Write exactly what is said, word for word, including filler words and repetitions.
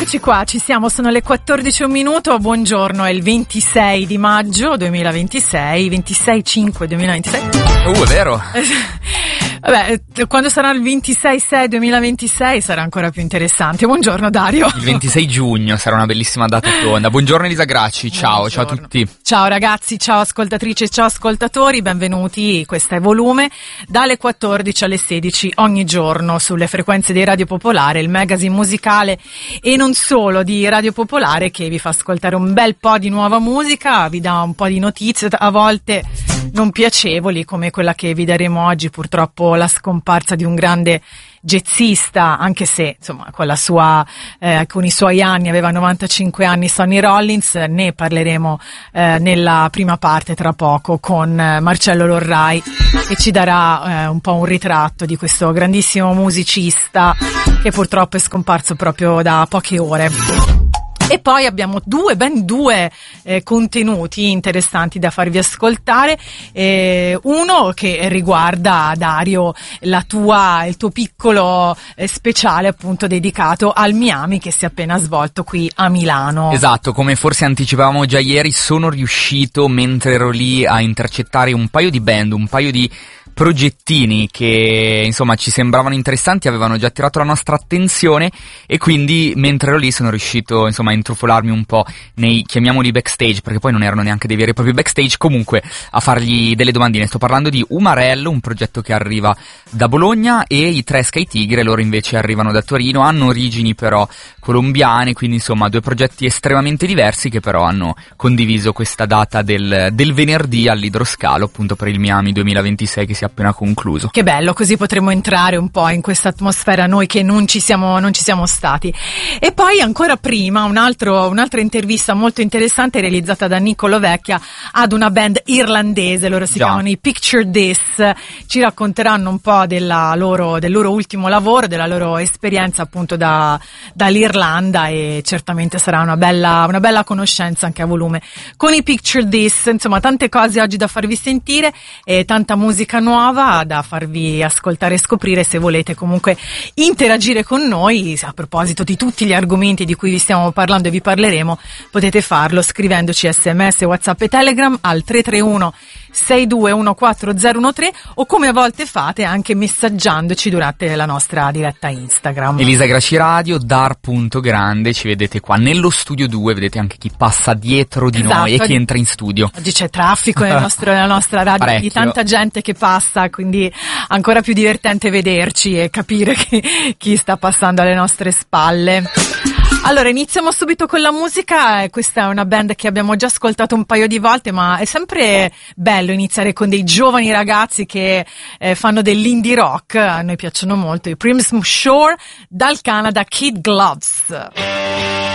Eccoci qua, ci siamo, sono le quattordici e un minuto, buongiorno, è il ventisei di maggio duemilaventisei, ventisei cinque duemilaventisei. Uh, è vero. Vabbè, quando sarà il ventisei sei duemilaventisei sarà ancora più interessante. Buongiorno Dario. Il ventisei giugno sarà una bellissima data tonda. Buongiorno Elisa Gracci, ciao, Buongiorno. ciao a tutti. Ciao ragazzi, ciao ascoltatrici, ciao ascoltatori, benvenuti, questo è Volume, dalle quattordici alle sedici ogni giorno sulle frequenze di Radio Popolare, il magazine musicale e non solo di Radio Popolare, che vi fa ascoltare un bel po' di nuova musica, vi dà un po' di notizie, a volte non piacevoli come quella che vi daremo oggi, purtroppo la scomparsa di un grande jazzista, anche se insomma con la sua eh, con i suoi anni, aveva novantacinque anni, Sonny Rollins. Ne parleremo eh, nella prima parte tra poco con eh, Marcello Lorrai, che ci darà eh, un po' un ritratto di questo grandissimo musicista che purtroppo è scomparso proprio da poche ore. E poi abbiamo due, ben due eh, contenuti interessanti da farvi ascoltare. Eh, uno che riguarda, Dario, la tua, il tuo piccolo eh, speciale appunto dedicato al Miami che si è appena svolto qui a Milano. Esatto, come forse anticipavamo già ieri, sono riuscito mentre ero lì a intercettare un paio di band, un paio di progettini che insomma ci sembravano interessanti, avevano già attirato la nostra attenzione e quindi mentre ero lì sono riuscito insomma a intrufolarmi un po' nei, chiamiamoli backstage, perché poi non erano neanche dei veri e propri backstage, comunque a fargli delle domandine. Sto parlando di Umarello, un progetto che arriva da Bologna, e i tre Sky Tigre, loro invece arrivano da Torino, hanno origini però colombiane, quindi insomma due progetti estremamente diversi che però hanno condiviso questa data del, del venerdì all'Idroscalo, appunto per il Miami duemilaventisei che si è appena concluso. Che bello, così potremo entrare un po' in questa atmosfera noi che non ci siamo non ci siamo stati. E poi ancora prima un altro, un'altra intervista molto interessante realizzata da Niccolo Vecchia ad una band irlandese, loro si Già. chiamano i Picture This, ci racconteranno un po' della loro, del loro ultimo lavoro, della loro esperienza appunto da, dall'Irlanda, e certamente sarà una bella, una bella conoscenza anche a Volume con i Picture This. Insomma, tante cose oggi da farvi sentire e tanta musica nuova da farvi ascoltare e scoprire. Se volete comunque interagire con noi a proposito di tutti gli argomenti di cui vi stiamo parlando e vi parleremo, potete farlo scrivendoci sms, WhatsApp e Telegram al tre tre uno sei due uno quattro zero uno tre, o come a volte fate anche messaggiandoci durante la nostra diretta Instagram. Elisa Gracci Radio, dar.grande, ci vedete qua nello studio due, vedete anche chi passa dietro di Esatto. noi e chi entra in studio. Oggi c'è traffico nel nostro, nella nostra radio, Parecchio. di tanta gente che passa, quindi ancora più divertente vederci e capire che, chi sta passando alle nostre spalle. Allora, iniziamo subito con la musica. Questa è una band che abbiamo già ascoltato un paio di volte, ma è sempre bello iniziare con dei giovani ragazzi che eh, fanno dell'indie rock. A noi piacciono molto i Crimson Shore, dal Canada, Kid Gloves.